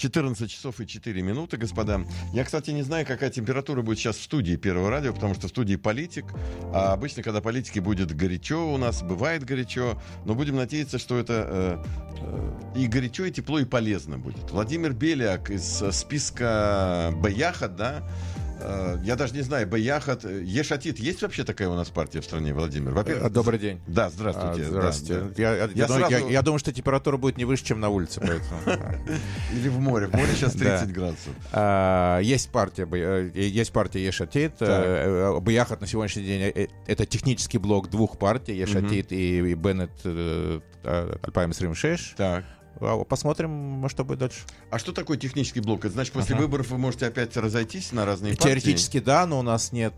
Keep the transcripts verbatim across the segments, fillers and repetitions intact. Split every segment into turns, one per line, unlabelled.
четырнадцать часов и четыре минуты, господа. Я, кстати, не знаю, какая температура будет сейчас в студии Первого радио, потому что в студии политик. А обычно, когда политики будет горячо, у нас бывает горячо, но будем надеяться, что это э, э, и горячо, и тепло, и полезно будет. Владимир Беляк из списка Баяхат, да? Я даже не знаю, Баяхат. Ешатит. Есть вообще такая у нас партия в стране, Владимир?
Во-первых, добрый день.
Да, здравствуйте.
А, здравствуйте.
Да, да.
Я, я, я,
сразу...
я, я думаю, что температура будет не выше, чем на улице.
Или в море. В море сейчас тридцать градусов.
Есть партия, есть партия Ешатит. Баяхат на сегодняшний день это технический блок двух партий, Ешатит и Беннет Альпаем Сримшеш. Так. Посмотрим, что будет дальше.
А что такое технический блок? Это значит, после uh-huh. выборов вы можете опять разойтись на разные партии?
Теоретически да, но у нас нет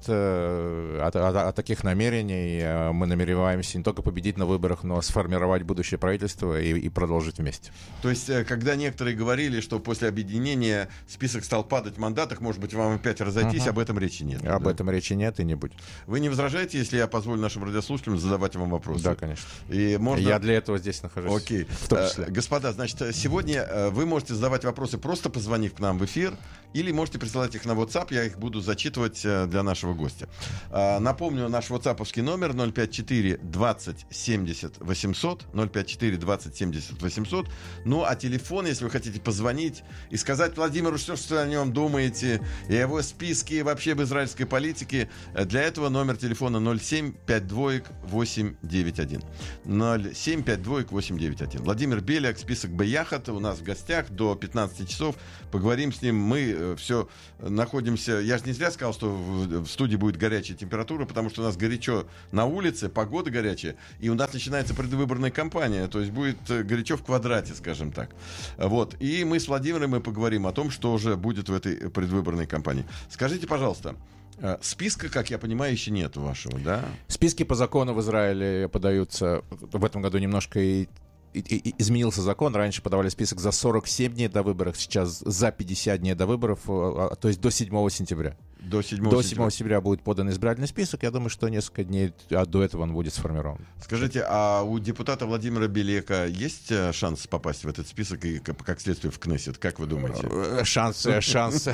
э, а, а, а таких намерений. Мы намереваемся не только победить на выборах, но сформировать будущее правительство и, и продолжить вместе.
То есть, когда некоторые говорили, что после объединения список стал падать в мандатах, может быть, вам опять разойтись, uh-huh. об этом речи нет?
Об
да?
этом речи нет и не будет.
Вы не возражаете, если я позволю нашим радиослушателям задавать вам вопросы?
Да, конечно.
И можно...
Я для этого здесь нахожусь.
Окей.
В том числе.
Господа, значит, сегодня вы можете задавать вопросы, просто позвонив к нам в эфир, или можете присылать их на WhatsApp, я их буду зачитывать для нашего гостя. Напомню, наш ватсаповский номер ноль пять четыре двадцать семьдесят восемьсот, ноль пять четыре двадцать семьдесят восемьсот. Ну, а телефон, если вы хотите позвонить и сказать Владимиру, что, что вы о нем думаете, и о его списке, и вообще об израильской политике, для этого номер телефона ноль семь пять два восемь девять один. ноль семь пять два восемь девять один. Владимир Беляк, список Баяхат, у нас в гостях до пятнадцати часов. Поговорим с ним. Мы все находимся... Я же не зря сказал, что в, в студии будет горячая температура, потому что у нас горячо на улице, погода горячая, и у нас начинается предвыборная кампания, то есть будет горячо в квадрате, скажем так. Вот. И мы с Владимиром мы поговорим о том, что уже будет в этой предвыборной кампании. Скажите, пожалуйста, списка, как я понимаю, еще нет вашего, да?
Списки по закону в Израиле подаются в этом году немножко и И, и, изменился закон. Раньше подавали список за сорок семь дней до выборов, сейчас за пятьдесят дней до выборов, то есть до седьмого сентября.
До седьмого,
до седьмого сентября будет подан избирательный список. Я думаю, что несколько дней а до этого он будет сформирован.
Скажите, а у депутата Владимира Беляка есть шанс попасть в этот список и, как следствие, в Кнессет? Как вы думаете?
Шансы, шансы.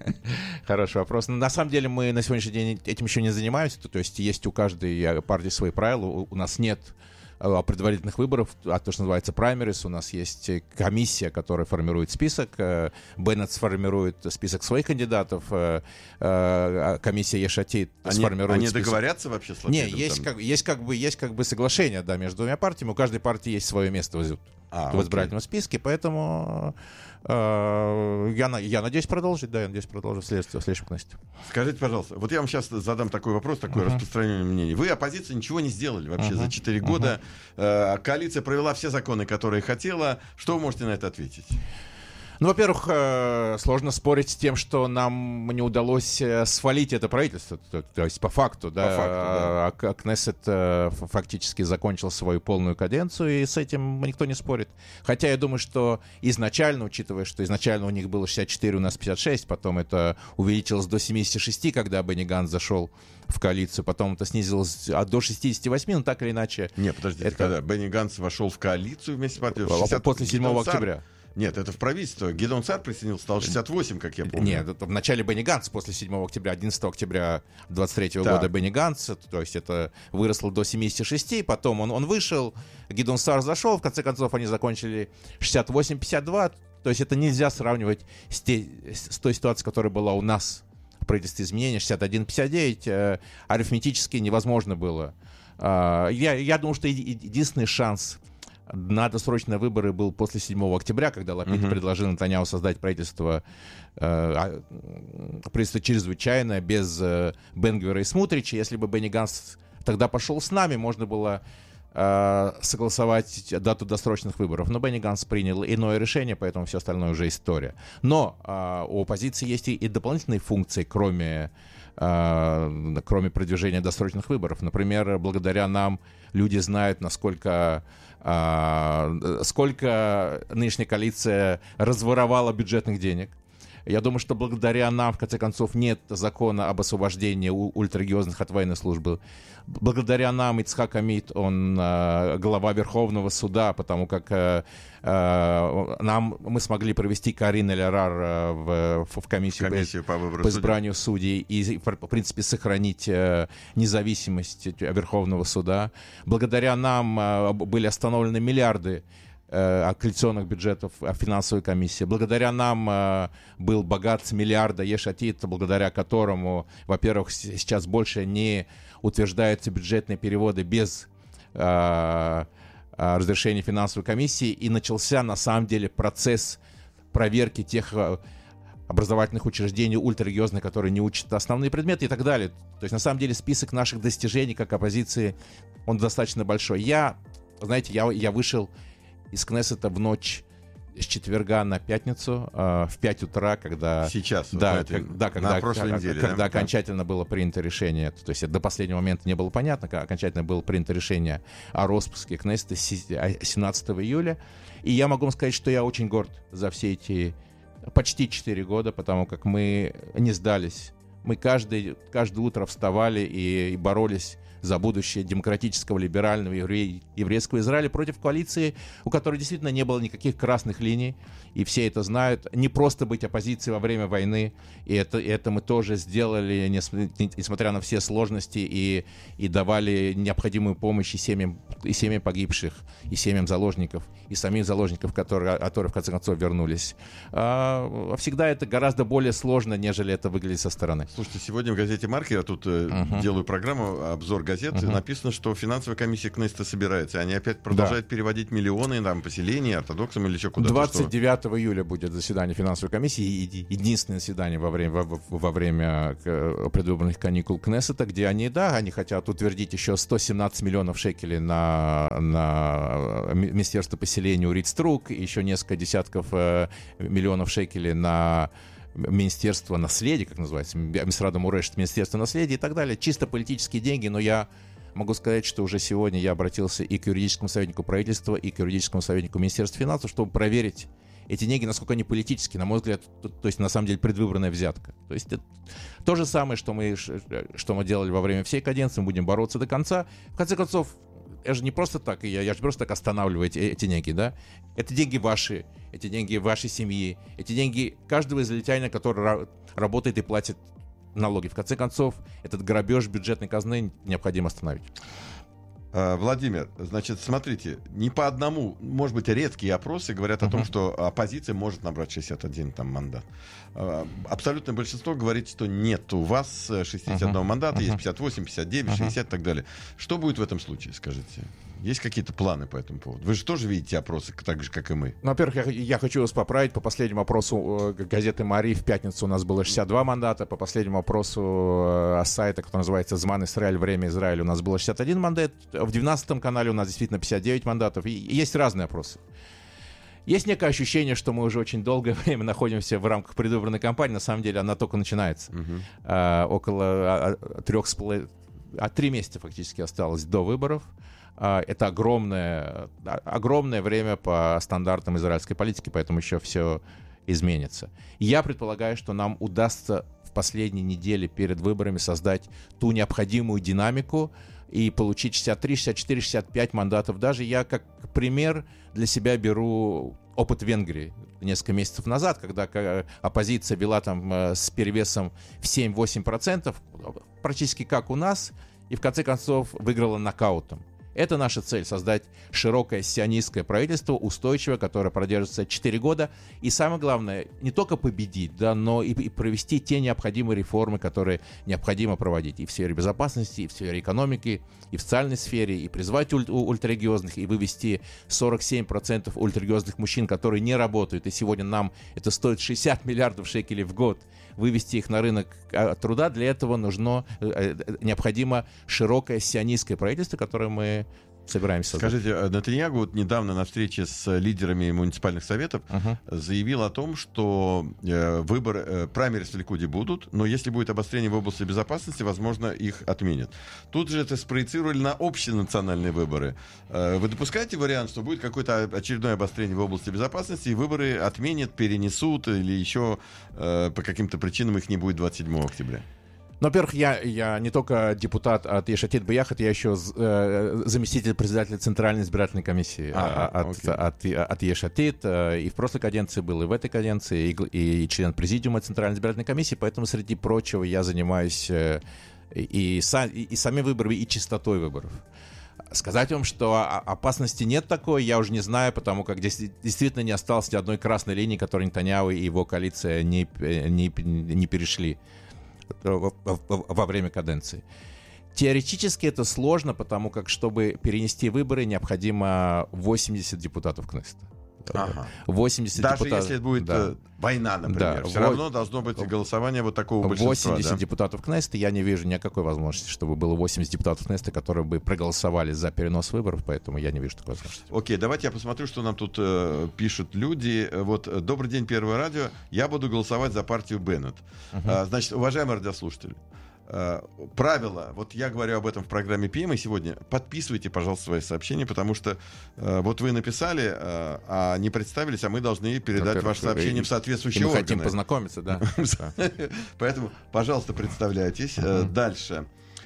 Хороший вопрос. На самом деле мы на сегодняшний день этим еще не занимаемся. То есть есть у каждой партии свои правила. У нас нет предварительных выборов, а то, что называется праймерис. У нас есть комиссия, которая формирует список. Беннет сформирует список своих кандидатов. Комиссия Ешатит сформирует
они
список.
Они договорятся вообще с Лапидом?
Нет, есть как, есть, как бы, есть как бы соглашение, да, между двумя партиями. У каждой партии есть свое место в, а, в избирательном списке, поэтому э, я, я надеюсь продолжить, да, я надеюсь продолжить в следующем, в следующем Кнессете.
Скажите, пожалуйста, вот я вам сейчас задам такой вопрос, такое uh-huh. распространенное мнение. Вы, оппозиция, ничего не сделали вообще uh-huh. за четыре года. Uh-huh. Э, коалиция провела все законы, которые хотела. Что вы можете на это ответить?
Ну, во-первых, сложно спорить с тем, что нам не удалось свалить это правительство, то, то есть по факту, да, по факту, да. Кнессет фактически закончил свою полную каденцию, и с этим никто не спорит. Хотя я думаю, что изначально, учитывая, что изначально у них было шестьдесят четыре, у нас пятьдесят шесть, потом это увеличилось до семьдесят шесть, когда Бенни Ганц зашел в коалицию, потом это снизилось до шестьдесят восемь, но так или иначе...
Нет, подождите, это... когда Бенни Ганц вошел в коалицию вместе с партией...
шестьдесят... После седьмого октября.
Нет, это в правительство. Гидеон Саар присоединился, стал шестьдесят восемь, как я помню.
Нет, это в начале Бенни Ганц, после седьмого октября, одиннадцатого октября двадцать третьего года Бенни Ганц, то есть это выросло до семьдесят шесть, потом он, он вышел, Гидеон Саар зашел, в конце концов они закончили шестьдесят восемь пятьдесят два, то есть это нельзя сравнивать с, те, с той ситуацией, которая была у нас в правительстве изменения, шестьдесят один пятьдесят девять, э, арифметически невозможно было. Э, я, я думаю, что единственный шанс на досрочные выборы был после седьмого октября, когда Лапид uh-huh. предложил Нетаньяху создать правительство, э, правительство чрезвычайное, без э, Бен-Гвира и Смутрича. Если бы Бенни Ганц тогда пошел с нами, можно было э, согласовать дату досрочных выборов. Но Бенни Ганц принял иное решение, поэтому все остальное уже история. Но э, у оппозиции есть и, и дополнительные функции, кроме, э, кроме продвижения досрочных выборов. Например, благодаря нам люди знают, насколько... Uh, сколько нынешняя коалиция разворовала бюджетных денег. Я думаю, что благодаря нам, в конце концов, нет закона об освобождении ультрарелигиозных от военной службы. Благодаря нам Ицхак Амит, он э, глава Верховного суда, потому как э, э, нам, мы смогли провести Карин Эль-Арар э, в, в комиссию,
комиссию по,
по избранию судей и, в принципе, сохранить э, независимость Верховного суда. Благодаря нам э, были остановлены миллиарды коалиционных бюджетов финансовой комиссии. Благодаря нам э, был богат миллиарда Еш Атид, благодаря которому, во-первых, сейчас больше не утверждаются бюджетные переводы без э, разрешения финансовой комиссии, и начался на самом деле процесс проверки тех образовательных учреждений ультрарелигиозных, которые не учат основные предметы и так далее. То есть на самом деле список наших достижений как оппозиции, он достаточно большой. Я, знаете, я, я вышел из Кнессета в ночь с четверга на пятницу э, в пять утра, когда...
Сейчас,
да,
вот
как, да, когда,
на прошлой
как,
неделе,
когда
да?
окончательно было принято решение, то есть до последнего момента не было понятно, как окончательно было принято решение о распуске Кнессета семнадцатого июля. И я могу вам сказать, что я очень горд за все эти почти четыре года, потому как мы не сдались. Мы каждый, каждое утро вставали и, и боролись за будущее демократического, либерального, евре... еврейского Израиля против коалиции, у которой действительно не было никаких красных линий, и все это знают. Не просто быть оппозицией во время войны, и это, и это мы тоже сделали, несмотря на все сложности, и, и давали необходимую помощь и семьям, и семьям погибших, и семьям заложников, и самим заложников, которые, которые в конце концов вернулись. А, всегда это гораздо более сложно, нежели это выглядит со стороны.
Слушайте, сегодня в газете «Маркер», я тут uh-huh. делаю программу, обзор газет, uh-huh. написано, что финансовая комиссия Кнессета собирается, и они опять продолжают да. переводить миллионы там, поселений, ортодоксам или еще куда-то.
двадцать девятого июля будет заседание финансовой комиссии, единственное заседание во время, во, во время предвыборных каникул Кнессета, где они, да, они хотят утвердить еще сто семнадцать миллионов шекелей на, на Министерство поселения Урит-Струк, еще несколько десятков э, миллионов шекелей на Министерство наследия, как называется, Мисрада Мурешет, Министерство наследия и так далее. Чисто политические деньги, но я могу сказать, что уже сегодня я обратился и к юридическому советнику правительства, и к юридическому советнику Министерства финансов, чтобы проверить эти деньги, насколько они политические, на мой взгляд, то, то есть на самом деле предвыборная взятка. То есть это то же самое, что мы, что мы делали во время всей каденции, мы будем бороться до конца. В конце концов, я же не просто так, я, я же просто так останавливаю эти, эти деньги, да? Это деньги ваши, эти деньги вашей семьи, эти деньги каждого израильтянина, который ра- работает и платит налоги. В конце концов, этот грабеж бюджетной казны необходимо остановить.
Владимир, значит, смотрите, не по одному, может быть, редкие опросы говорят uh-huh. о том, что оппозиция может набрать шестьдесят один там, мандат. Абсолютное большинство говорит, что нет у вас шестьдесят один uh-huh. мандата, uh-huh. есть пятьдесят восемь, пятьдесят девять, uh-huh. шестьдесят и так далее. Что будет в этом случае, скажите? Есть какие-то планы по этому поводу? Вы же тоже видите опросы, так же, как и мы.
Ну, во-первых, я, я хочу вас поправить. По последнему опросу э, газеты «Мари» в пятницу у нас было шестьдесят два мандата. По последнему опросу э, сайта, который называется «Зман Исраэль. Время Израиля», у нас было шестьдесят один мандат. В двенадцатом канале у нас действительно пятьдесят девять мандатов. И, и есть разные опросы. Есть некое ощущение, что мы уже очень долгое время находимся в рамках предвыборной кампании. На самом деле она только начинается. Uh-huh. А, около а, трех с половиной... А три месяца фактически осталось до выборов. Это огромное, огромное время по стандартам израильской политики, поэтому еще все изменится. Я предполагаю, что нам удастся в последние недели перед выборами создать ту необходимую динамику и получить шестьдесят три, шестьдесят четыре, шестьдесят пять мандатов. Даже я как пример для себя беру опыт Венгрии несколько месяцев назад, когда оппозиция вела там с перевесом в семь-восемь процентов, практически как у нас, и в конце концов выиграла нокаутом. Это наша цель — создать широкое сионистское правительство, устойчивое, которое продержится четыре года. И самое главное, не только победить, да, но и, и провести те необходимые реформы, которые необходимо проводить и в сфере безопасности, и в сфере экономики, и в социальной сфере, и призвать уль- ультрарелигиозных, и вывести сорок семь процентов ультрарелигиозных мужчин, которые не работают. И сегодня нам это стоит шестьдесят миллиардов шекелей в год. Вывести их на рынок труда, для этого нужно, необходимо широкое сионистское правительство, которое мы собираемся.
Скажите, Нетаньяху вот недавно на встрече с лидерами муниципальных советов
uh-huh.
заявил о том, что э, выборы, э, праймерис в Ликуде будут, но если будет обострение в области безопасности, возможно, их отменят. Тут же это спроецировали на общенациональные выборы. Э, вы допускаете вариант, что будет какое-то очередное обострение в области безопасности, и выборы отменят, перенесут, или еще э, по каким-то причинам их не будет двадцать седьмого октября?
Ну, во-первых, я, я не только депутат от Еш Атид Бияхат, я еще э, заместитель председателя Центральной избирательной комиссии а, от, от, от, от Еш Атид. Э, и в прошлой каденции был, и в этой каденции, и, и член президиума Центральной избирательной комиссии. Поэтому, среди прочего, я занимаюсь э, и, и, и, и самими выборами, и чистотой выборов. Сказать вам, что опасности нет такой, я уже не знаю, потому как здесь действительно не осталось ни одной красной линии, которую Нетаньяху и его коалиция не, не, не перешли во, во, во время каденции. Теоретически это сложно, потому как, чтобы перенести выборы, необходимо восемьдесят депутатов Кнессета.
Ага.
восемьдесят
Даже
депутатов,
если будет
да.
война, например,
да.
все равно должно быть голосование вот такого большинства.
восемьдесят
да?
депутатов Кнессета, я не вижу никакой возможности, чтобы было восемьдесят депутатов Кнессета, которые бы проголосовали за перенос выборов, поэтому я не вижу такой возможности.
Окей, давайте я посмотрю, что нам тут э, пишут люди. Вот, добрый день, Первое радио. Я буду голосовать за партию Беннет. Uh-huh. А, значит, уважаемые радиослушатели, Uh, правило, вот я говорю об этом в программе пи эм сегодня, подписывайте, пожалуйста, свои сообщения, потому что uh, вот вы написали, uh, а не представились, а мы должны передать Во-первых, ваше сообщение и, в соответствующие органы.
Мы хотим познакомиться, да.
Поэтому, пожалуйста, представляйтесь. Дальше.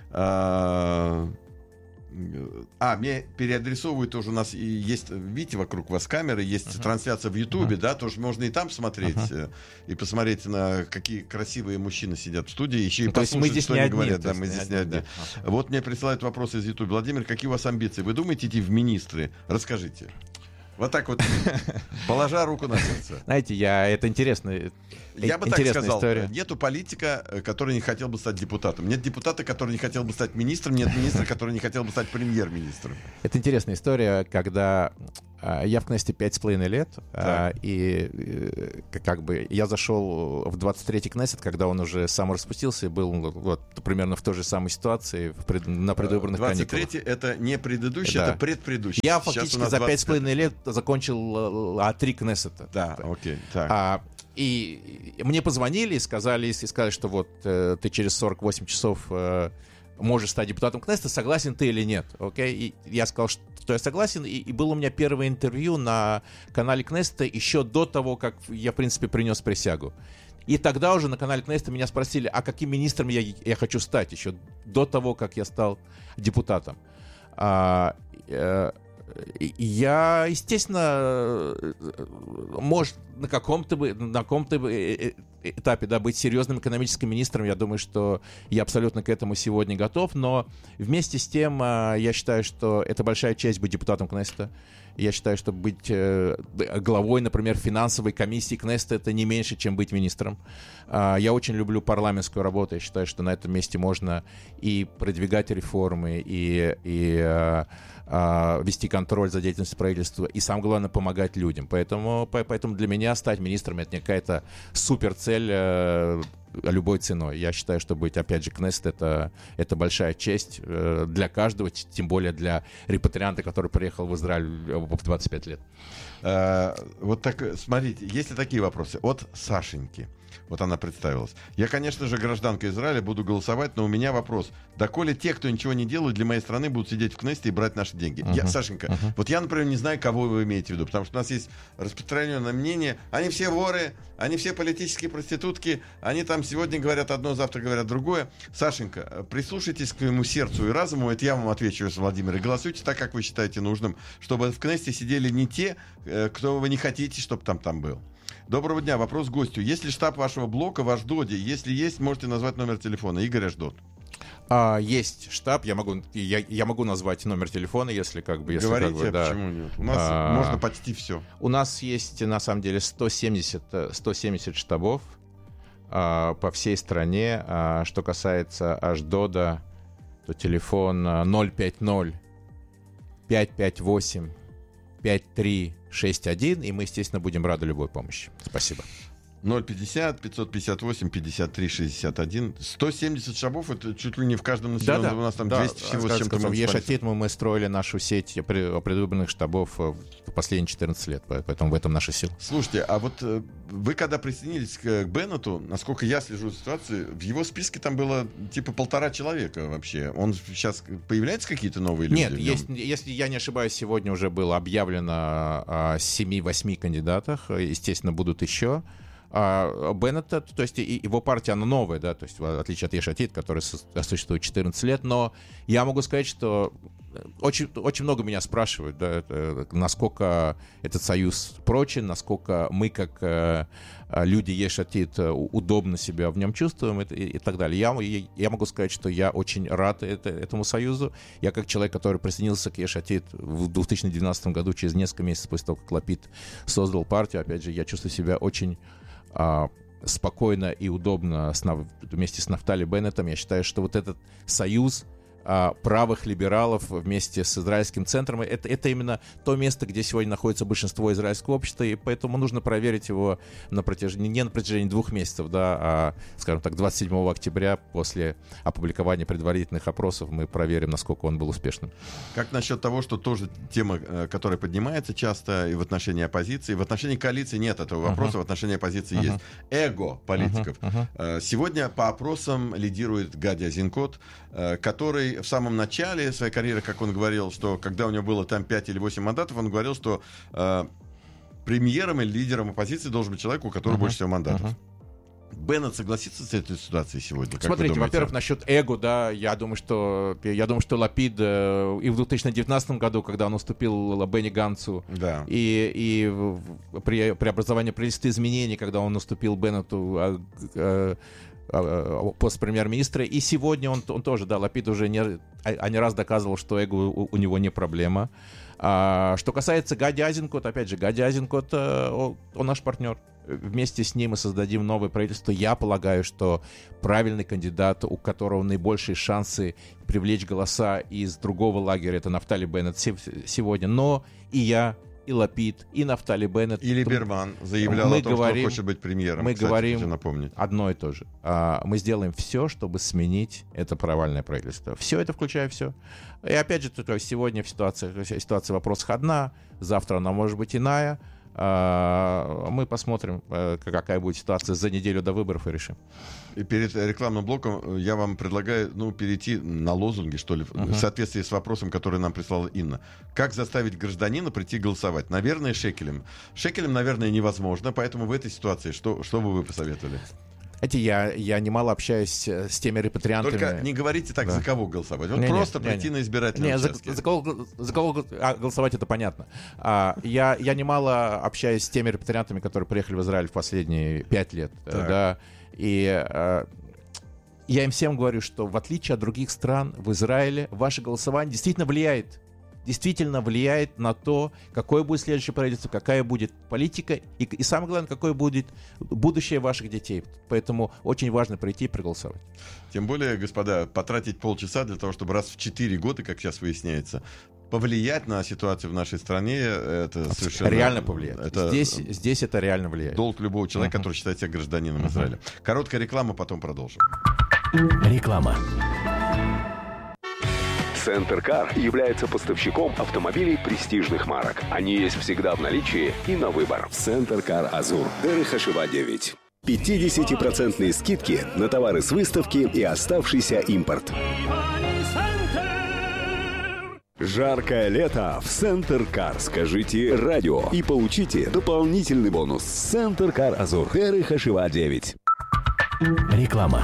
А, мне переадресовывают тоже, у нас и есть, видите, вокруг вас камеры, есть uh-huh. трансляция в Ютубе, uh-huh. да, тоже можно и там смотреть, uh-huh. и посмотреть, на какие красивые мужчины сидят в студии, еще ну, и послушать, что они говорят. Да, мы здесь не одни. Uh-huh. Вот мне присылают вопросы из Ютуба. Владимир, какие у вас амбиции? Вы думаете идти в министры? Расскажите. Вот так вот, положа руку на сердце.
Знаете, я, это интересно.
Я бы так сказал, история. Нету политика, который не хотел бы стать депутатом. Нет депутата, который не хотел бы стать министром. Нет министра, который не хотел бы стать премьер-министром.
Это интересная история, когда я в Кнессете пять с половиной лет, да. и, и как бы я зашел в двадцать третий Кнессет, когда он уже самораспустился и был вот, примерно в той же самой ситуации в пред, на предвыборных каникулах.
двадцать третий это не предыдущий, да. это предпредыдущий.
Я фактически за пять с половиной лет закончил а, три Кнессета.
Да, окей. Так.
А, и мне позвонили и сказали, и сказали, что вот э, ты через сорок восемь часов э, можешь стать депутатом Кнессета, согласен ты или нет, окей? И я сказал, что я согласен, и, и было у меня первое интервью на канале Кнессета еще до того, как я, в принципе, принес присягу. И тогда уже на канале Кнессета меня спросили, а каким министром я, я хочу стать, еще до того, как я стал депутатом. А, э, я, естественно, может, на каком-то, на каком-то этапе, да, быть серьезным экономическим министром, я думаю, что я абсолютно к этому сегодня готов, но вместе с тем я считаю, что это большая честь быть депутатом Кнессета. Я считаю, что быть главой, например, финансовой комиссии Кнессета — это не меньше, чем быть министром. Я очень люблю парламентскую работу. Я считаю, что на этом месте можно и продвигать реформы, и, и вести контроль за деятельностью правительства, и, самое главное, помогать людям. Поэтому, поэтому для меня стать министром — это не какая-то суперцель любой ценой. Я считаю, что быть, опять же, Кнессет — это, это большая честь для каждого, тем более для репатрианта, который приехал в Израиль в двадцать пять лет.
А, вот так, смотрите, есть ли такие вопросы? От Сашеньки. Вот она представилась. Я, конечно же, гражданка Израиля, буду голосовать, но у меня вопрос. Доколе те, кто ничего не делают для моей страны, будут сидеть в Кнессете и брать наши деньги? Uh-huh. Я, Сашенька, uh-huh. вот я, например, не знаю, кого вы имеете в виду, потому что у нас есть распространенное мнение, они все воры, они все политические проститутки, они там сегодня говорят одно, завтра говорят другое. Сашенька, прислушайтесь к своему сердцу и разуму, это я вам отвечу, Владимир, и голосуйте так, как вы считаете нужным, чтобы в Кнессете сидели не те, кто вы не хотите, чтобы там, там был. Доброго дня. Вопрос гостю. Есть ли штаб вашего блока в Ашдоде? Если есть, можете назвать номер телефона. Игорь, Ашдод.
А, есть штаб. Я могу, я, я могу назвать номер телефона, если как бы... Если,
Говорите,
как бы, да.
Почему нет? У нас а, можно почти все.
У нас есть, на самом деле, сто семьдесят, сто семьдесят штабов а, по всей стране. А, что касается Ашдода, то телефон ноль пять ноль пять пять восемь пять три шесть один, и мы, естественно, будем рады любой помощи. Спасибо.
ноль пятьдесят пятьсот пятьдесят восемь пятьдесят три шестьдесят один. сто семьдесят штабов, это чуть ли не в каждом населенном.
Да, да.
У нас там
да,
двести всего с чем-то.
В Еш-Атид мы, мы строили нашу сеть предвыборных штабов в последние четырнадцать лет, поэтому в этом наша сила.
Слушайте, а вот вы когда присоединились к Беннету, насколько я слежу за ситуацией, в его списке там было типа полтора человека вообще. Он сейчас появляются какие-то новые люди?
Нет, есть, если я не ошибаюсь, сегодня уже было объявлено о семи-восьми кандидатах. Естественно, будут еще. А Беннета, то есть его партия, она новая, да, то есть в отличие от Еш-Атид, который существует четырнадцать лет, но я могу сказать, что очень, очень много меня спрашивают, да, это, насколько этот союз прочен, насколько мы, как люди Еш-Атид, удобно себя в нем чувствуем и, и, и так далее. Я, я могу сказать, что я очень рад это, этому союзу. Я как человек, который присоединился к Еш-Атид в две тысячи двенадцатом году, через несколько месяцев после того, как Лапид создал партию, опять же, я чувствую себя очень а, спокойно и удобно с, вместе с Нафтали Беннетом. Я считаю, что вот этот союз правых либералов вместе с израильским центром. Это, это именно то место, где сегодня находится большинство израильского общества, и поэтому нужно проверить его на протяжении, не на протяжении двух месяцев, да, а, скажем так, двадцать седьмого октября после опубликования предварительных опросов мы проверим, насколько он был успешным.
Как насчет того, что тоже тема, которая поднимается часто и в отношении оппозиции, в отношении коалиции нет этого вопроса, uh-huh. в отношении оппозиции uh-huh. есть. Эго политиков. Uh-huh. Uh-huh. Сегодня по опросам лидирует Гади Азинкот, который в самом начале своей карьеры, как он говорил, что когда у него было там пять или восемь мандатов, он говорил, что э, премьером или лидером оппозиции должен быть человек, у которого uh-huh. больше всего мандатов. Uh-huh. Беннет согласится с этой ситуацией сегодня?
Смотрите, во-первых, насчет эго, да, я думаю, что я думаю, что Лапид э, и в две тысячи девятнадцатом году, когда он уступил Бенни Ганцу, да. и, и в, при преобразовании правительства изменений, когда он уступил Беннету, э, э, пост премьер-министра, и сегодня он, он тоже, да, Лапид уже не, а не раз доказывал, что эго у, у него не проблема. А, что касается Гади Азинкот, опять же, Гади Азинкот, он, он наш партнер. Вместе с ним мы создадим новое правительство. Я полагаю, что правильный кандидат, у которого наибольшие шансы привлечь голоса из другого лагеря, это Нафтали Беннет сегодня. Но и я, и Лапид, и Нафтали Беннет.
И Либерман заявлял
мы
о том,
говорим,
что хочет быть премьером.
Мы
Кстати,
говорим одно и то же. А, мы сделаем все, чтобы сменить это провальное правительство. Все это включая все. И опять же, то есть сегодня ситуация, ситуация в вопросах одна, завтра она может быть иная. А, мы посмотрим, какая будет ситуация за неделю до выборов, и решим.
И перед рекламным блоком я вам предлагаю, ну, перейти на лозунги, что ли, uh-huh. в соответствии с вопросом, который нам прислала Инна. Как заставить гражданина прийти голосовать? Наверное, шекелем. Шекелем, наверное, невозможно, поэтому в этой ситуации что, что бы вы посоветовали?
Знаете, я, я немало общаюсь с теми репатриантами.
Только не говорите так, да. за кого голосовать. Вот не, просто не, прийти не, на избирательные не, участки.
За, за, кого, за кого а, голосовать, это понятно. А, я, я немало общаюсь с теми репатриантами, которые приехали в Израиль в последние пять лет. Да, и а, я им всем говорю, что в отличие от других стран, в Израиле ваше голосование действительно влияет. действительно влияет на то, какое будет следующее правительство, какая будет политика и, и самое главное, какое будет будущее ваших детей. Поэтому очень важно прийти и проголосовать.
Тем более, господа, потратить полчаса для того, чтобы раз в четыре года, как сейчас выясняется, повлиять на ситуацию в нашей стране, это совершенно...
Реально повлияет. Это здесь, здесь это реально влияет.
Долг любого человека, uh-huh. который считает себя гражданином uh-huh. Израиля. Короткая реклама, потом продолжим.
Реклама. Центр Кар является поставщиком автомобилей престижных марок. Они есть всегда в наличии и на выбор. Центр Кар Азур. Дерих Ашива девять. пятидесятипроцентные скидки на товары с выставки и оставшийся импорт. Жаркое лето в Центр Кар. Скажите радио и получите дополнительный бонус. Центр Кар Азур. Дерих Ашива девять. Реклама.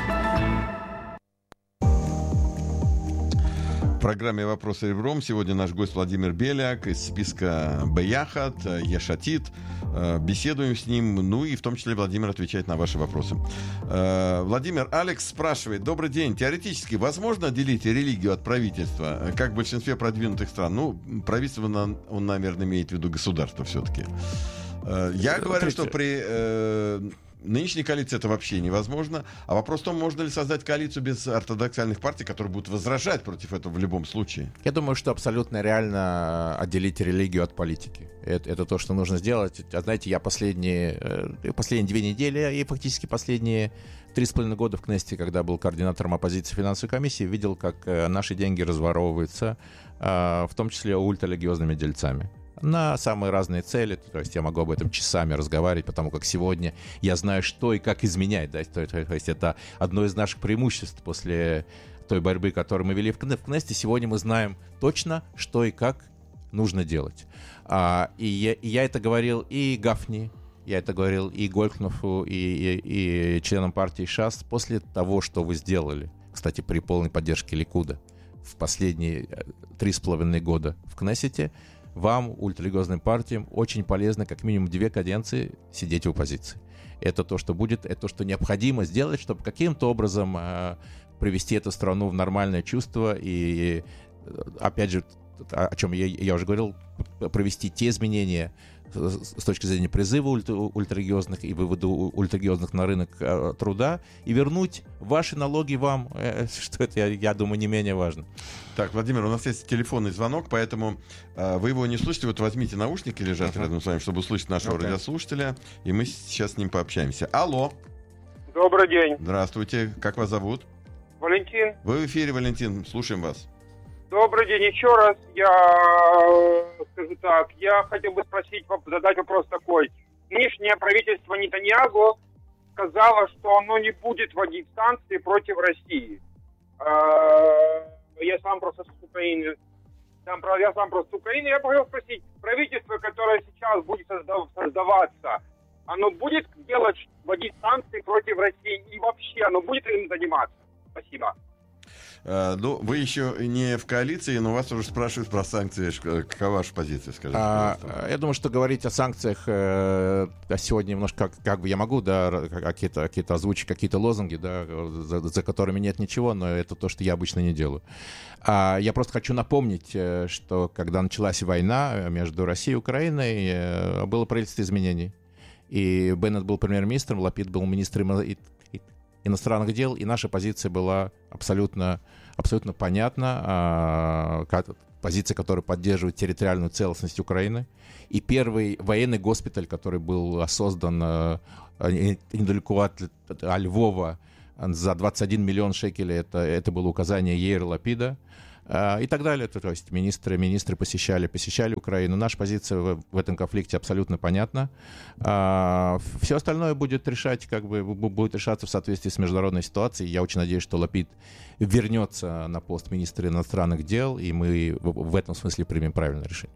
В программе «Вопросы ребром» сегодня наш гость Владимир Беляк из списка Беяхат, Еш-Атид. Беседуем с ним, ну и в том числе Владимир отвечает на ваши вопросы. Владимир, Алекс спрашивает: добрый день. Теоретически возможно делить религию от правительства, как в большинстве продвинутых стран? Ну, правительство, он, наверное, имеет в виду государство все-таки. Я говорю, что при... нынешней коалиции это вообще невозможно. А вопрос в том, можно ли создать коалицию без ортодоксальных партий, которые будут возражать против этого в любом случае.
Я думаю, что абсолютно реально отделить религию от политики. Это, это то, что нужно сделать. А знаете, я последние, последние две недели и фактически последние три с половиной года в Кнессете, когда был координатором оппозиции финансовой комиссии, видел, как наши деньги разворовываются, в том числе ультрарелигиозными дельцами, на самые разные цели. То есть я могу об этом часами разговаривать, потому как сегодня я знаю, что и как изменять. Да? То, то, то есть это одно из наших преимуществ после той борьбы, которую мы вели в Кнессете. Сегодня мы знаем точно, что и как нужно делать. А, и, я, и я это говорил и Гафни, я это говорил и Голькнофу, и, и, и членам партии ШАС после того, что вы сделали, кстати, при полной поддержке Ликуда в последние три с половиной года в Кнессете. Вам, ультрарелигиозным партиям, очень полезно как минимум две каденции сидеть в оппозиции. Это то, что будет, это то, что необходимо сделать, чтобы каким-то образом э, привести эту страну в нормальное чувство и, опять же, о чем я, я уже говорил, провести те изменения с точки зрения призыва ультрарелигиозных и вывода ультрарелигиозных на рынок э, труда и вернуть ваши налоги вам, э, что это, я, я думаю, не менее важно.
Так, Владимир, у нас есть телефонный звонок, поэтому э, вы его не слышите. Вот возьмите наушники, лежат uh-huh. рядом с вами, чтобы услышать нашего okay. радиослушателя, и мы сейчас с ним пообщаемся. Алло.
Добрый день.
Здравствуйте. Как вас зовут?
Валентин.
Вы в эфире, Валентин. Слушаем вас.
Добрый день еще раз. Я скажу так, я хотел бы спросить, задать вопрос такой. Нынешнее правительство Нетаньяху сказало, что оно не будет вводить санкции против России. Я сам просто с Украины. Я сам просто с Украины. Я хотел спросить, правительство, которое сейчас будет создаваться, оно будет делать, вводить санкции против России и вообще оно будет им заниматься? Спасибо.
Uh, ну, вы еще не в коалиции, но вас уже спрашивают про санкции. Какова ваша позиция, скажите?
А, я думаю, что говорить о санкциях э, сегодня немножко, как, как бы я могу, да, какие-то, какие-то озвучить, какие-то лозунги, да, за, за которыми нет ничего, но это то, что я обычно не делаю. А, я просто хочу напомнить, что когда началась война между Россией и Украиной, было правительство изменений. И Беннет был премьер-министром, Лапид был министром иностранных дел, и наша позиция была абсолютно, абсолютно понятна. А, позиция, которая поддерживает территориальную целостность Украины. И первый военный госпиталь, который был создан а, недалеко от, от Львова за двадцать один миллион шекелей, это, это было указание Яира Лапида. И так далее. То есть министры, министры посещали, посещали Украину. Наша позиция в, в этом конфликте абсолютно понятна. А, все остальное будет решать, как бы, будет решаться в соответствии с международной ситуацией. Я очень надеюсь, что Лапид вернется на пост министра иностранных дел, и мы в, в этом смысле примем правильное решение.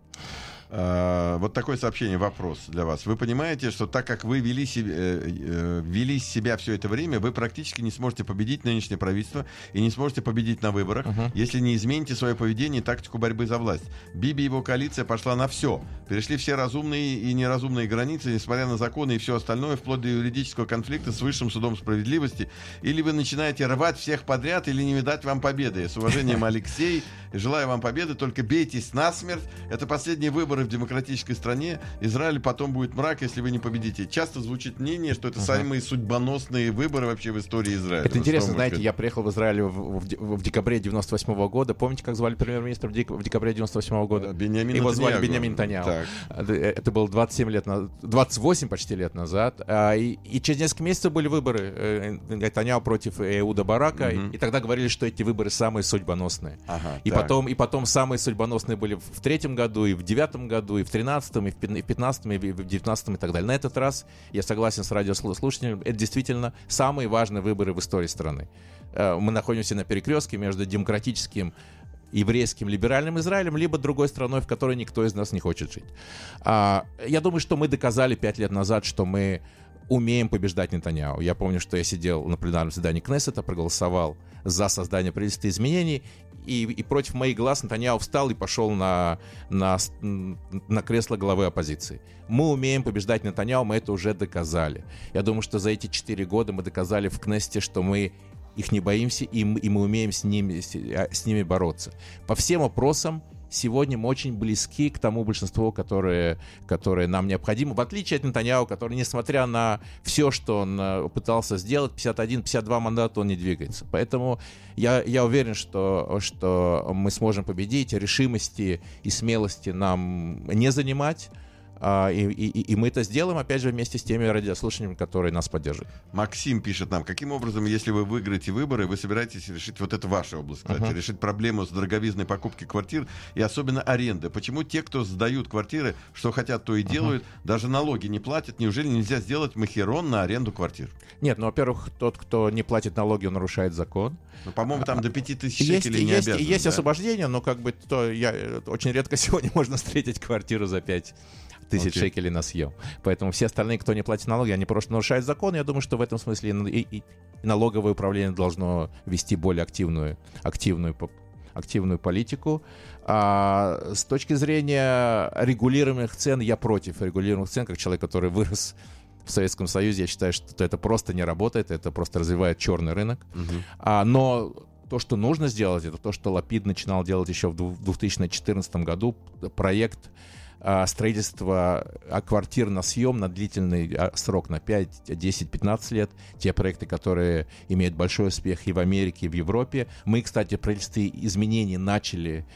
Uh, вот такое сообщение, вопрос для вас. Вы понимаете, что так как вы вели, себе, э, вели себя все это время, вы практически не сможете победить нынешнее правительство и не сможете победить на выборах, uh-huh. если не измените свое поведение и тактику борьбы за власть. Биби и его коалиция пошла на все. Перешли все разумные и неразумные границы, несмотря на законы и все остальное, вплоть до юридического конфликта с Высшим судом справедливости. Или вы начинаете рвать всех подряд, или не видать вам победы. С уважением, Алексей. Желаю вам победы, только бейтесь насмерть. Это последние выборы в демократической стране. Израиль потом будет мрак, если вы не победите. Часто звучит мнение, что это uh-huh. самые судьбоносные выборы вообще в истории Израиля.
Это интересно, знаете, я приехал в Израиль в, в, в декабре девяносто восьмого года. Помните, как звали премьер-министра в, дек, в декабре девяносто восьмого года?
Беньямин
Его звали Беньямин Нетаньяху. Это было двадцать семь лет назад, двадцать восемь почти лет назад. И, и через несколько месяцев были выборы. Нетаньяху против Эуда Барака. Uh-huh. И, и тогда говорили, что эти выборы самые судьбоносные. Ага, и, потом, и потом самые судьбоносные были в третьем году, и в девятом году, и в тринадцатом, и в пятнадцатом, и в девятнадцатом, и так далее. На этот раз, я согласен с радиослушателем, это действительно самые важные выборы в истории страны. Мы находимся на перекрестке между демократическим, еврейским, либеральным Израилем, либо другой страной, в которой никто из нас не хочет жить. Я думаю, что мы доказали пять лет назад, что мы умеем побеждать Нетаньяху. Я помню, что я сидел на пленарном заседании Кнессета, проголосовал за создание правительства изменений, и, и против моих глаз Нетаньяху встал и пошел на, на, на кресло главы оппозиции. Мы умеем побеждать Нетаньяху, мы это уже доказали. Я думаю, что за эти четыре года мы доказали в Кнессете, что мы их не боимся, и мы, и мы умеем с ними, с, с ними бороться. По всем вопросам сегодня мы очень близки к тому большинству, которое, которое нам необходимо, в отличие от Нетаньяху, который, несмотря на все, что он пытался сделать, пятьдесят один — пятьдесят два мандата, он не двигается. Поэтому я, я уверен, что, что мы сможем победить. Решимости и смелости нам не занимать. И, и, и мы это сделаем, опять же, вместе с теми радиослушателями, которые нас поддерживают.
Максим пишет нам, каким образом, если вы выиграете выборы, вы собираетесь решить, вот это ваша область, кстати, uh-huh. решить проблему с дороговизной покупки квартир и особенно аренды. Почему те, кто сдают квартиры, что хотят, то и делают, uh-huh. даже налоги не платят? Неужели нельзя сделать махерон на аренду квартир?
Нет, ну, во-первых, тот, кто не платит налоги, он нарушает закон.
Ну, по-моему, там до пяти тысяч
есть,
шекелей не
есть,
обязаны.
Есть
да?
освобождение, но как бы то я, очень редко сегодня можно встретить квартиру за пять тысяч okay. шекелей на съем. Поэтому все остальные, кто не платит налоги, они просто нарушают закон. Я думаю, что в этом смысле и, и, и налоговое управление должно вести более активную, активную, активную политику. А с точки зрения регулируемых цен, я против регулируемых цен, как человек, который вырос в Советском Союзе. Я считаю, что это просто не работает, это просто развивает черный рынок. Uh-huh. А, но то, что нужно сделать, это то, что Лапид начинал делать еще в две тысячи четырнадцатом году. Проект строительство квартир на съем на длительный срок, на пять, десять, пятнадцать лет. Те проекты, которые имеют большой успех и в Америке, и в Европе. Мы, кстати, правительство изменений начали.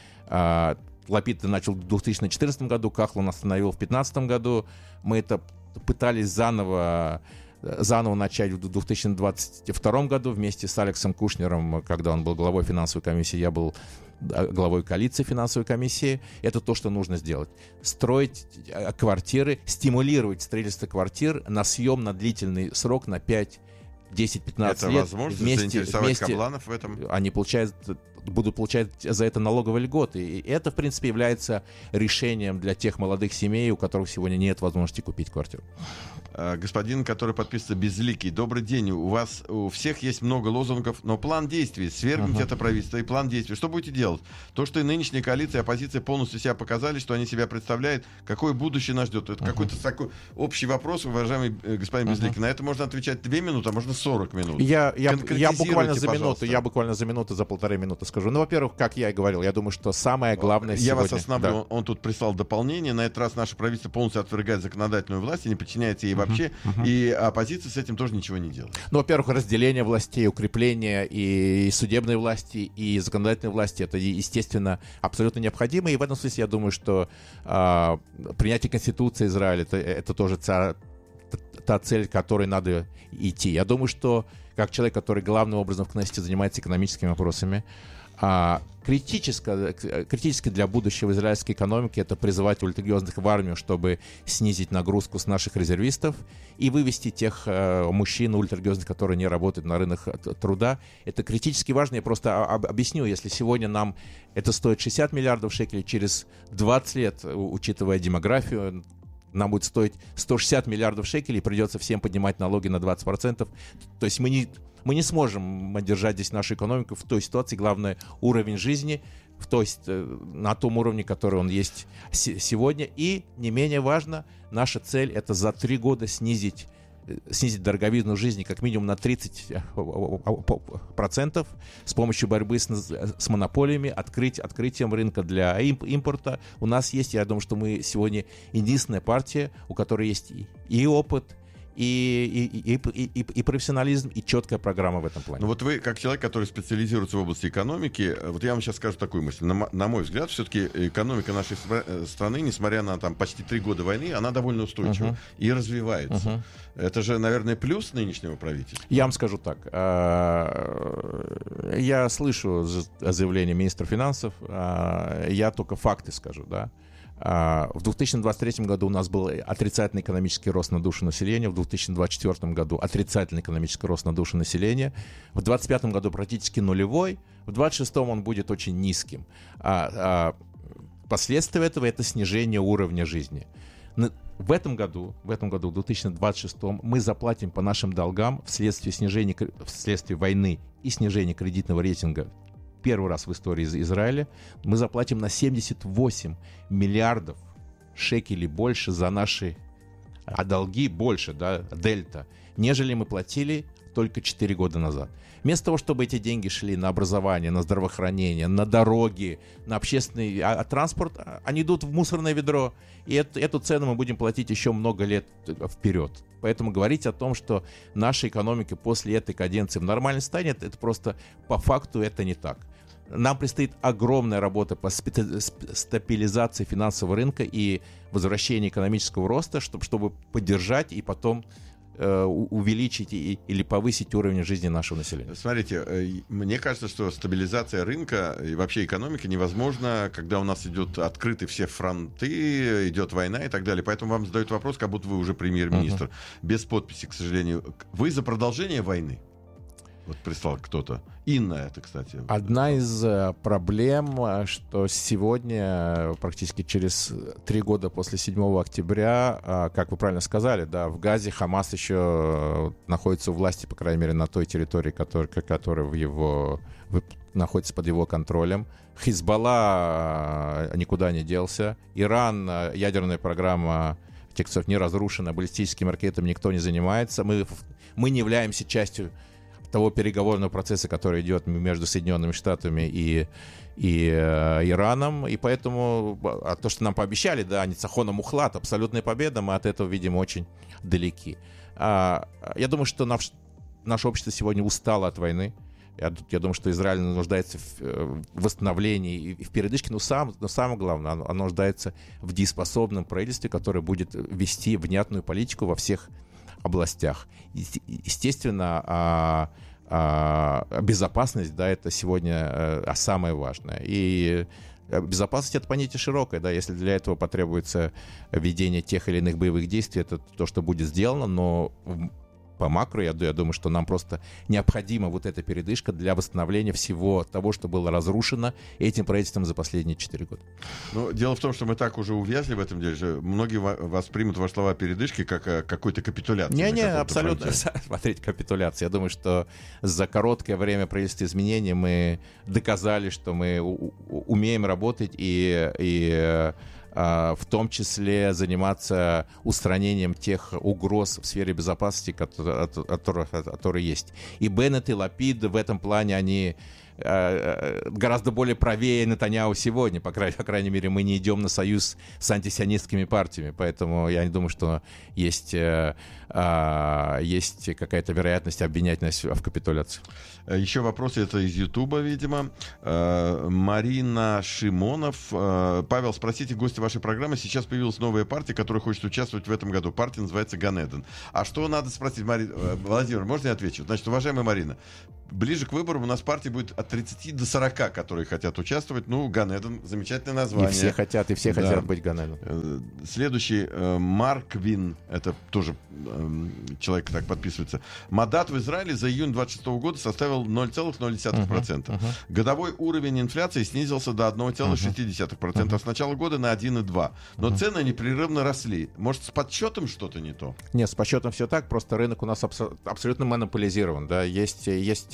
Лапид начал в две тысячи четырнадцатом году, Кахлон остановил в две тысячи пятнадцатом году. Мы это пытались заново заново начать в две тысячи двадцать втором году вместе с Алексом Кушнером, когда он был главой финансовой комиссии, я был главой коалиции финансовой комиссии. Это то, что нужно сделать. Строить квартиры, стимулировать строительство квартир на съем на длительный срок, на пять, десять, пятнадцать лет.
Это возможно
вместе,
заинтересовать
вместе
Капланов в этом?
Они получают, будут получать за это налоговые льготы. И это, в принципе, является решением для тех молодых семей, у которых сегодня нет возможности купить квартиру.
Господин, который подписывается Безликий. Добрый день. У вас у всех есть много лозунгов, но план действий. Свергнуть uh-huh. это правительство и план действий. Что будете делать? То, что и нынешняя коалиция и оппозиция полностью себя показали, что они себя представляют, какое будущее нас ждет. Это uh-huh. какой-то такой общий вопрос, уважаемый господин uh-huh. Безликий. На это можно отвечать две минуты, а можно сорок минут.
Я, я, я буквально за
пожалуйста.
минуту, я буквально за минуту, за полторы минуты скажу. Ну, во-первых, как я и говорил, я думаю, что самое главное
я
сегодня...
вас остановлю.
Да.
Он, он тут прислал дополнение. На этот раз наше правительство полностью отвергает законодательную власть и не подчиняется ей вообще. Uh-huh. И оппозиция с этим тоже ничего не делает.
Ну, во-первых, разделение властей, укрепление и судебной власти, и законодательной власти, это, естественно, абсолютно необходимо. И в этом смысле я думаю, что э, принятие Конституции Израиля это, это тоже та, та цель, к которой надо идти. Я думаю, что как человек, который главным образом в Кнессете занимается экономическими вопросами, А, критически, критически для будущего израильской экономики это призывать ультрарелигиозных в армию, чтобы снизить нагрузку с наших резервистов и вывести тех э, мужчин ультрарелигиозных, которые не работают на рынок труда. Это критически важно. Я просто об, объясню, если сегодня нам это стоит шестьдесят миллиардов шекелей, через двадцать лет, учитывая демографию, нам будет стоить сто шестьдесят миллиардов шекелей, придется всем поднимать налоги на двадцать процентов. То есть мы не... Мы не сможем держать здесь нашу экономику в той ситуации. Главное, уровень жизни в той, на том уровне, который он есть сегодня. И, не менее важно, наша цель — это за три года снизить, снизить дороговизну жизни как минимум на тридцать процентов с помощью борьбы с, с монополиями, открыть, открытием рынка для импорта. У нас есть, я думаю, что мы сегодня единственная партия, у которой есть и, и опыт, И, и, и, и, и профессионализм, и четкая программа в этом плане.
Ну вот вы, как человек, который специализируется в области экономики, вот я вам сейчас скажу такую мысль. На, на мой взгляд, все-таки экономика нашей страны, несмотря на там почти три года войны, она довольно устойчива uh-huh. и развивается. Uh-huh. Это же, наверное, плюс нынешнего правительства. Я
вам скажу так. Я слышу заявление министра финансов, я только факты скажу, да. В две тысячи двадцать третьем году у нас был отрицательный экономический рост на душу населения, в две тысячи двадцать четвёртом году отрицательный экономический рост на душу населения, в две тысячи двадцать пятом году практически нулевой, в две тысячи двадцать шестом он будет очень низким. А, а последствия этого — это снижение уровня жизни. В этом году, в этом году, в две тысячи двадцать шестом, мы заплатим по нашим долгам вследствие снижения, вследствие войны и снижения кредитного рейтинга. Первый раз в истории Израиля мы заплатим на семьдесят восемь миллиардов шекелей больше за наши а долги, больше, да, дельта, нежели мы платили в только четыре года назад. Вместо того, чтобы эти деньги шли на образование, на здравоохранение, на дороги, на общественный а, а транспорт, они идут в мусорное ведро. И это, эту цену мы будем платить еще много лет вперед. Поэтому говорить о том, что наша экономика после этой каденции в нормальном состоянии, это, это просто по факту это не так. Нам предстоит огромная работа по стабилизации финансового рынка и возвращению экономического роста, чтобы, чтобы поддержать и потом э, увеличить и, или повысить уровень жизни нашего населения.
Смотрите, мне кажется, что стабилизация рынка и вообще экономики невозможна, когда у нас идут открыты все фронты, идет война и так далее. Поэтому вам задают вопрос, как будто вы уже премьер-министр. Uh-huh. Без подписи, к сожалению. Вы за продолжение войны? Вот прислал кто-то. Инна это, кстати.
Одна из проблем, что сегодня, практически через три года после седьмого октября, как вы правильно сказали, да, в Газе Хамас еще находится у власти, по крайней мере, на той территории, которая, которая в его, в, находится под его контролем. Хизбалла никуда не делся. Иран, ядерная программа тех часов не разрушена, баллистическими ракетами никто не занимается. Мы, мы не являемся частью того переговорного процесса, который идет между Соединенными Штатами и, и э, Ираном, и поэтому а то, что нам пообещали, да, ницахона мухлат, абсолютная победа, мы от этого, видимо, очень далеки. А, я думаю, что наш, наше общество сегодня устало от войны. Я, я думаю, что Израиль нуждается в, в восстановлении и в передышке, но, сам, но самое главное, оно, оно нуждается в дееспособном правительстве, которое будет вести внятную политику во всех областях. Естественно, а, а, безопасность, да, это сегодня а, самое важное. И безопасность — это понятие широкое, да, если для этого потребуется ведение тех или иных боевых действий, это то, что будет сделано, но по макро, я, я думаю, что нам просто необходима вот эта передышка для восстановления всего того, что было разрушено этим правительством за последние четыре года.
Ну, дело в том, что мы так уже увязли в этом деле, что многие воспримут ваши слова передышки как какой-то капитуляции.
Не-не, абсолютно. Смотрите, капитуляция. Я думаю, что за короткое время правительства изменений мы доказали, что мы умеем работать и... и в том числе заниматься устранением тех угроз в сфере безопасности, которые, которые, которые есть. И Беннет, и Лапид в этом плане, они гораздо более правее Нетаньяху сегодня. По крайней, по крайней мере, мы не идем на союз с антисионистскими партиями. Поэтому я не думаю, что есть, есть какая-то вероятность обвинять нас в капитуляции.
Еще вопросы, это из Ютуба, видимо. Марина Шимонов. Павел, спросите гостя вашей программы. Сейчас появилась новая партия, которая хочет участвовать в этом году. Партия называется Ганеден. А что надо спросить, Марина? Владимир, можно я отвечу? Значит, уважаемая Марина, ближе к выборам у нас партия будет от тридцати до сорока, которые хотят участвовать. Ну, Ганеден, замечательное название.
И все хотят, и все да. хотят быть Ганеден.
Следующий, Марквин, это тоже человек так подписывается. Мадат в Израиле за июнь двадцать шестого года составил ноль целых ноль десятых процента. Uh-huh, uh-huh. Годовой уровень инфляции снизился до одного целых шести десятых процента, uh-huh. а с начала года на один целых два десятых процента. Но uh-huh. цены непрерывно росли. Может, с подсчетом что-то не то?
Нет, с подсчетом все так, просто рынок у нас абсо- абсолютно монополизирован. Да? Есть, есть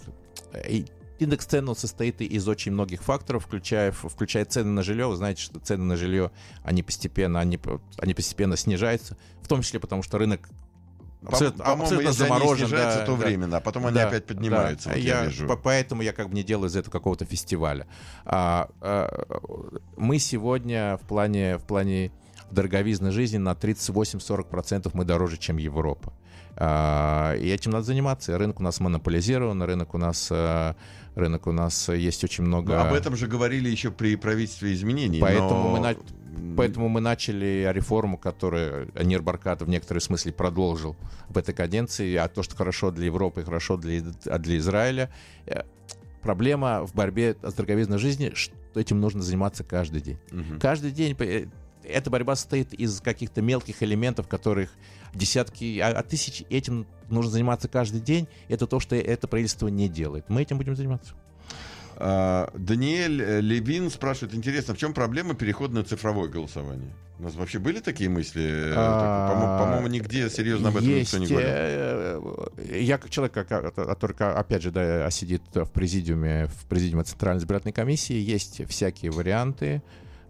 индекс цен он состоит из очень многих факторов, включая, включая цены на жилье. Вы знаете, что цены на жилье, они постепенно, они, они постепенно снижаются, в том числе потому, что рынок абсолютно,
по-моему,
абсолютно
если
заморожен.
Они снижаются,
да,
то
да,
временно, а потом они
да,
опять поднимаются.
Да.
Вот
я,
я вижу.
По- поэтому я как бы не делаю из этого какого-то фестиваля. А, а, мы сегодня в плане, в плане дороговизны жизни на тридцать восемь - сорок процентов мы дороже, чем Европа. А, и этим надо заниматься. Рынок у нас монополизирован, рынок у нас, рынок у нас есть очень много...
Но об этом же говорили еще при правительстве изменений.
Поэтому,
но...
мы, на... Поэтому мы начали реформу, которую Нир Баркат в некотором смысле продолжил в этой каденции. А то, что хорошо для Европы, хорошо для, для Израиля. Проблема в борьбе с дороговизной жизни, что этим нужно заниматься каждый день. Угу. Каждый день... Эта борьба состоит из каких-то мелких элементов, которых десятки, а, а тысячи. Этим нужно заниматься каждый день. Это то, что это правительство не делает. Мы этим будем заниматься.
А, Даниэль Левин спрашивает, интересно, в чем проблема перехода на цифровое голосование? У нас вообще были такие мысли? А, По-моему, по-моему, нигде серьезно об этом
есть,
никто не говорил.
Я как человек, который, опять же, да, сидит в президиуме, в президиуме Центральной избирательной комиссии, есть всякие варианты.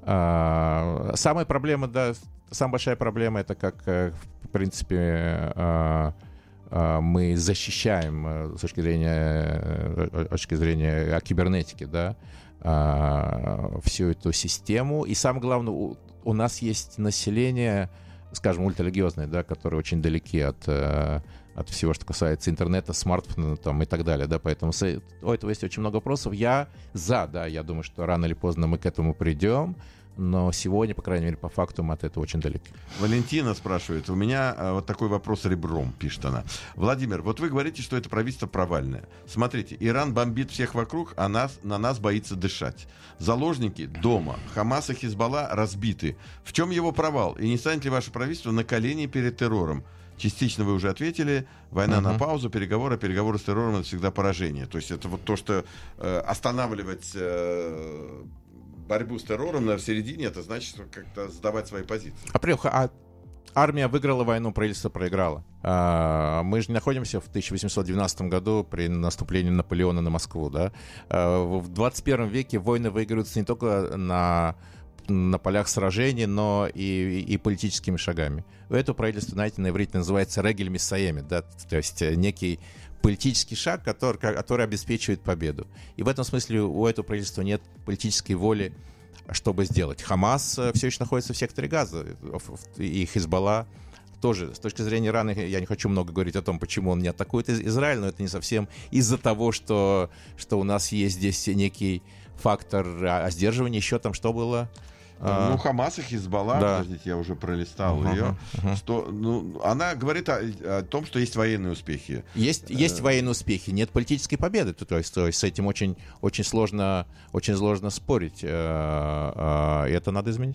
Uh, самая проблема, да, самая большая проблема — это как, в принципе, uh, мы защищаем с точки зрения, с точки зрения кибернетики, да, всю эту систему. И самое главное, у, у нас есть население, скажем, ультрарелигиозное, да, которые очень далеки от, от всего, что касается интернета, смартфона там, и так далее. Да, поэтому у этого есть очень много вопросов. Я за, да, я думаю, что рано или поздно мы к этому придем. Но сегодня, по крайней мере, по факту мы от этого очень далеки.
Валентина спрашивает. У меня а, вот такой вопрос ребром, пишет она. Владимир, вот вы говорите, что это правительство провальное. Смотрите, Иран бомбит всех вокруг, а нас, на нас боится дышать. Заложники дома. Хамас и Хизбалла разбиты. В чем его провал? И не станет ли ваше правительство на колени перед террором? Частично вы уже ответили. Война uh-huh. на паузу, переговоры. Переговоры с террором — это всегда поражение. То есть это вот то, что э, останавливать... Э, борьбу с террором на в середине, это значит как-то сдавать свои позиции.
А, а армия выиграла войну, правительство проиграло. А, мы же находимся в тысяча восемьсот двенадцатом году при наступлении Наполеона на Москву. Да? А, в двадцать первом веке войны выигрываются не только на, на полях сражений, но и, и политическими шагами. Это правительство, знаете, на иврите называется регель миссаеми, да? То есть некий политический шаг, который, который обеспечивает победу. И в этом смысле у этого правительства нет политической воли, чтобы сделать. Хамас все еще находится в секторе Газа, и Хизбалла тоже. С точки зрения Ирана, я не хочу много говорить о том, почему он не атакует Израиль, но это не совсем из-за того, что, что у нас есть здесь некий фактор сдерживания. Еще там что было?
Ну, Хамас и Хизбалла, да. Подождите, я уже пролистал uh-huh, ее. Uh-huh. Что, ну, она говорит о, о том, что есть военные успехи.
Есть, есть военные успехи, нет политической победы. То есть, то есть с этим очень, очень, сложно, очень сложно спорить. И это надо изменить.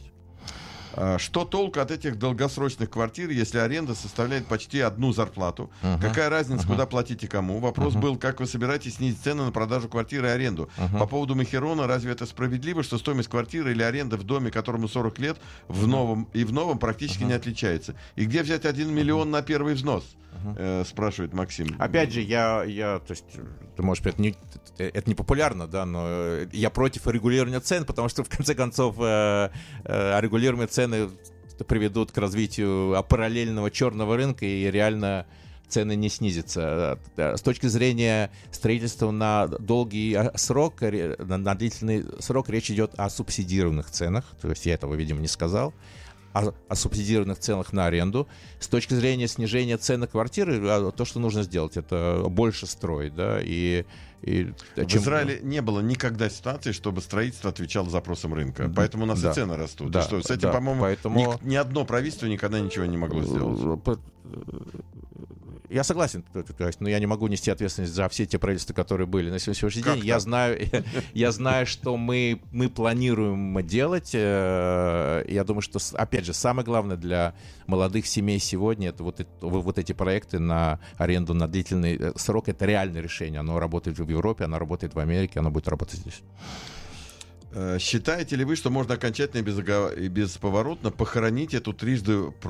Что толку от этих долгосрочных квартир, если аренда составляет почти одну зарплату? Uh-huh. Какая разница, uh-huh. куда платить и кому? Вопрос uh-huh. был, как вы собираетесь снизить цены на продажу квартиры и аренду? Uh-huh. По поводу Мехерона, разве это справедливо, что стоимость квартиры или аренды в доме, которому сорок лет, в новом и в новом практически uh-huh. не отличается? И где взять один миллион uh-huh. на первый взнос? Uh-huh. Э, спрашивает Максим.
Опять же, я, я то есть, ты можешь сказать, не, это не популярно, да, но я против регулирования цен, потому что, в конце концов, э, э, регулируемые цены приведут к развитию параллельного черного рынка, и реально цены не снизятся. С точки зрения строительства на долгий срок, на длительный срок, речь идет о субсидированных ценах, то есть я этого, видимо, не сказал. О, о субсидированных ценах на аренду. С точки зрения снижения цен на квартиры, то, что нужно сделать, это больше строить. Да, и, и,
в чем... Израиле не было никогда ситуации, чтобы строительство отвечало запросам рынка. Поэтому у нас да. и цены растут. Да. И что, с этим, да. по-моему, Поэтому... ни, ни одно правительство никогда ничего не могло сделать.
Я согласен, но я не могу нести ответственность за все те правительства, которые были на сегодняшний день. Я знаю, я знаю, что мы, мы планируем делать. Я думаю, что, опять же, самое главное для молодых семей сегодня — это вот, вот эти проекты на аренду на длительный срок. Это реальное решение. Оно работает в Европе, оно работает в Америке, оно будет работать здесь.
Считаете ли вы, что можно окончательно и безповоротно похоронить эту трижды